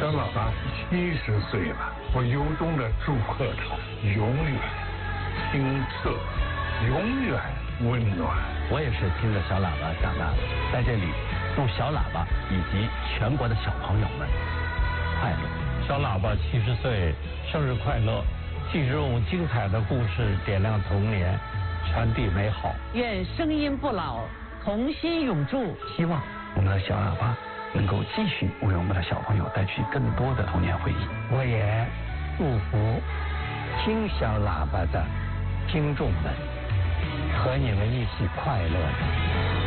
小喇叭70岁了，我由衷的祝贺他永远清澈，永远温暖。 我也是听着小喇叭长大的，在这里祝小喇叭以及全国的小朋友们快乐。 小喇叭70岁，生日快乐！记着用精彩的故事点亮童年，传递美好。 愿声音不老，童心永驻。 希望我们的小喇叭能够继续为我们的小朋友带去更多的童年回忆。 我也祝福听小喇叭的听众们和你们一起快乐。